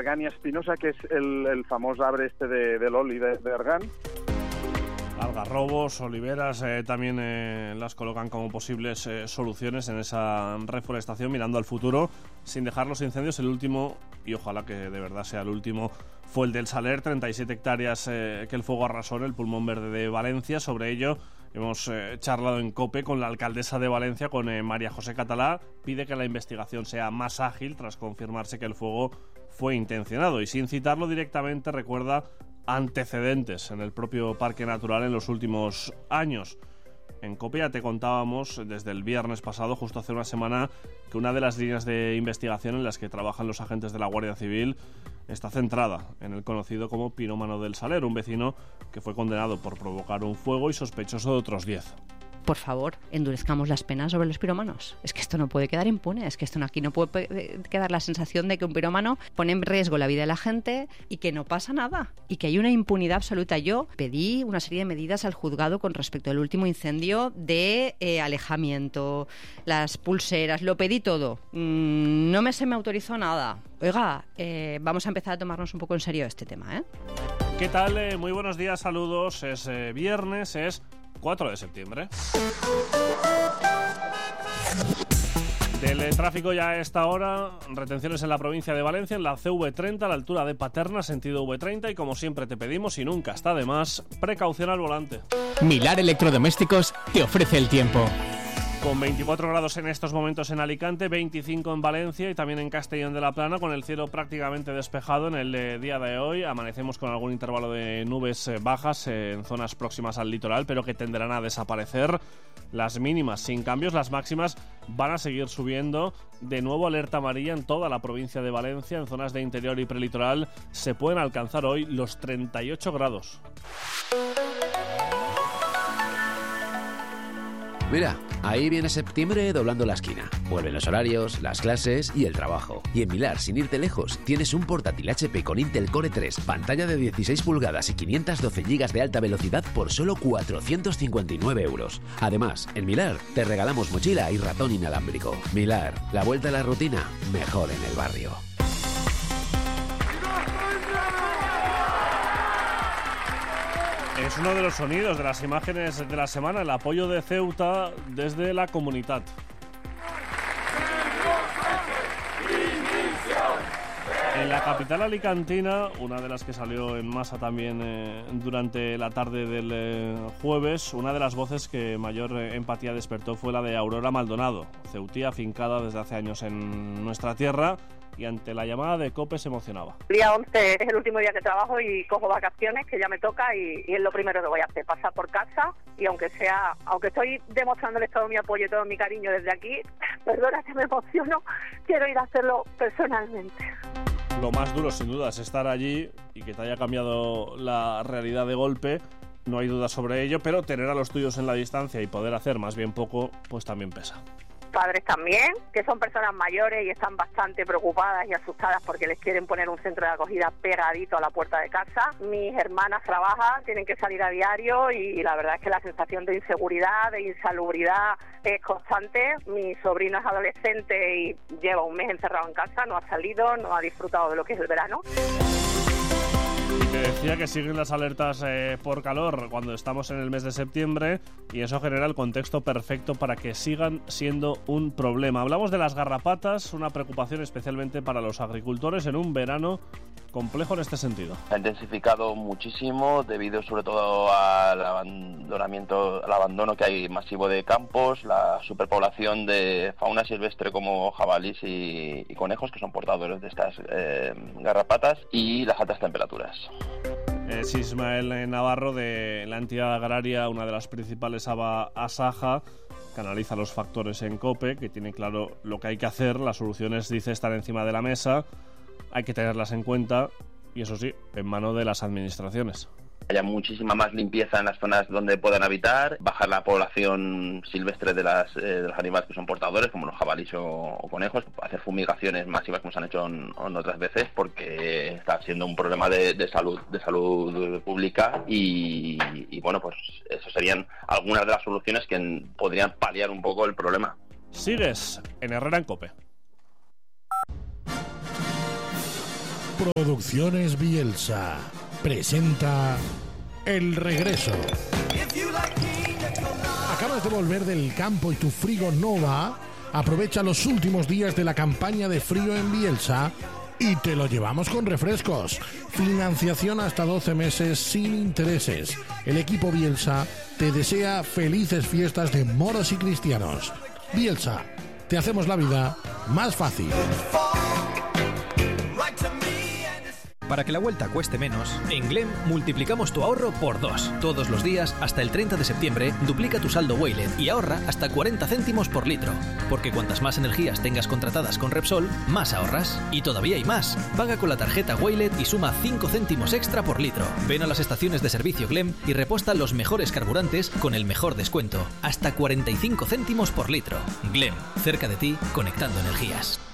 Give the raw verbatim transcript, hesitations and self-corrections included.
Argània espinosa, que és el, el famós arbre este de, de l'oli de, de argán. Algarrobos, oliveras, eh, también eh, las colocan como posibles eh, soluciones en esa reforestación, mirando al futuro, sin dejar los incendios. El último, y ojalá que de verdad sea el último, fue el del Saler, treinta y siete hectáreas eh, que el fuego arrasó en el pulmón verde de Valencia. Sobre ello hemos eh, charlado en COPE con la alcaldesa de Valencia, con eh, María José Catalá. Pide que la investigación sea más ágil tras confirmarse que el fuego fue intencionado, y sin citarlo directamente recuerda antecedentes en el propio Parque Natural en los últimos años. En COPE ya te contábamos desde el viernes pasado, justo hace una semana, que una de las líneas de investigación en las que trabajan los agentes de la Guardia Civil está centrada en el conocido como pirómano del Saler, un vecino que fue condenado por provocar un fuego y sospechoso de otros diez. Por favor, endurezcamos las penas sobre los pirómanos. Es que esto no puede quedar impune, es que esto aquí no puede quedar la sensación de que un pirómano pone en riesgo la vida de la gente y que no pasa nada, y que hay una impunidad absoluta. Yo pedí una serie de medidas al juzgado con respecto al último incendio de eh, alejamiento, las pulseras, lo pedí todo. Mm, no me se me autorizó nada. Oiga, eh, vamos a empezar a tomarnos un poco en serio este tema, ¿eh? ¿Qué tal? Eh, muy buenos días, saludos. Es eh, viernes, es cuatro de septiembre. Del tráfico ya a esta hora, retenciones en la provincia de Valencia, en la C V treinta, a la altura de Paterna, sentido V treinta, y como siempre te pedimos, y nunca está de más, precaución al volante. Milar Electrodomésticos te ofrece el tiempo. Con veinticuatro grados en estos momentos en Alicante, veinticinco en Valencia y también en Castellón de la Plana, con el cielo prácticamente despejado en el eh, día de hoy. Amanecemos con algún intervalo de nubes eh, bajas eh, en zonas próximas al litoral, pero que tenderán a desaparecer. Las mínimas sin cambios, las máximas van a seguir subiendo. De nuevo alerta amarilla en toda la provincia de Valencia. En zonas de interior y prelitoral se pueden alcanzar hoy los treinta y ocho grados. Mira, ahí viene septiembre doblando la esquina. Vuelven los horarios, las clases y el trabajo. Y en Milar, sin irte lejos, tienes un portátil H P con Intel Core tres, pantalla de dieciséis pulgadas y quinientos doce gigas de alta velocidad por solo cuatrocientos cincuenta y nueve euros. Además, en Milar te regalamos mochila y ratón inalámbrico. Milar, la vuelta a la rutina, mejor en el barrio. Es uno de los sonidos de las imágenes de la semana, el apoyo de Ceuta desde la comunidad. En la capital alicantina, una de las que salió en masa también eh, durante la tarde del eh, jueves, una de las voces que mayor eh, empatía despertó fue la de Aurora Maldonado, ceutí afincada desde hace años en nuestra tierra, y ante la llamada de COPE se emocionaba. El día once es el último día que trabajo y cojo vacaciones, que ya me toca, y, y es lo primero que voy a hacer, pasar por casa, y aunque sea, aunque estoy demostrándoles todo mi apoyo y todo mi cariño desde aquí, perdona que me emociono, quiero ir a hacerlo personalmente. Lo más duro, sin duda, es estar allí y que te haya cambiado la realidad de golpe. No hay duda sobre ello, pero tener a los tuyos en la distancia y poder hacer más bien poco, pues también pesa. Padres también, que son personas mayores y están bastante preocupadas y asustadas porque les quieren poner un centro de acogida pegadito a la puerta de casa. Mis hermanas trabajan, tienen que salir a diario, y la verdad es que la sensación de inseguridad, de insalubridad es constante. Mi sobrino es adolescente y lleva un mes encerrado en casa, no ha salido, no ha disfrutado de lo que es el verano. Y te decía que siguen las alertas eh, por calor cuando estamos en el mes de septiembre, y eso genera el contexto perfecto para que sigan siendo un problema. Hablamos de las garrapatas, una preocupación especialmente para los agricultores en un verano complejo en este sentido. Se ha intensificado muchísimo debido sobre todo al abandonamiento, al abandono que hay masivo de campos, la superpoblación de fauna silvestre como jabalís y, y conejos, que son portadores de estas eh, garrapatas, y las altas temperaturas. Es Ismael Navarro, de la entidad agraria, una de las principales, Aba Asaja, que analiza los factores en COPE, que tiene claro lo que hay que hacer. Las soluciones, dice, están encima de la mesa, hay que tenerlas en cuenta, y eso sí, en mano de las administraciones. Haya muchísima más limpieza en las zonas donde puedan habitar, bajar la población silvestre de, las, eh, de los animales que son portadores, como los jabalíes o, o conejos, hacer fumigaciones masivas como se han hecho en, en otras veces, porque está siendo un problema de, de salud de salud pública, y, y bueno, pues eso serían algunas de las soluciones que podrían paliar un poco el problema. Sigues en Herrera en COPE. Producciones Bielsa presenta El Regreso. ¿Acabas de volver del campo y tu frigo no va? Aprovecha los últimos días de la campaña de frío en Bielsa y te lo llevamos con refrescos. Financiación hasta doce meses sin intereses. El equipo Bielsa te desea felices fiestas de moros y cristianos. Bielsa, te hacemos la vida más fácil. Para que la vuelta cueste menos, en Glem multiplicamos tu ahorro por dos. Todos los días, hasta el treinta de septiembre, duplica tu saldo Waylet y ahorra hasta cuarenta céntimos por litro. Porque cuantas más energías tengas contratadas con Repsol, más ahorras. Y todavía hay más. Paga con la tarjeta Waylet y suma cinco céntimos extra por litro. Ven a las estaciones de servicio Glem y reposta los mejores carburantes con el mejor descuento. Hasta cuarenta y cinco céntimos por litro. Glem, cerca de ti, conectando energías.